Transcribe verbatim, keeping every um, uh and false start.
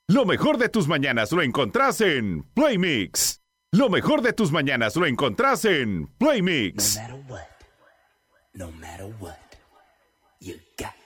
Lo mejor de tus mañanas lo encontrás en Play Mix. Lo mejor de tus mañanas lo encontrás en Play Mix. No matter what, no matter what, you got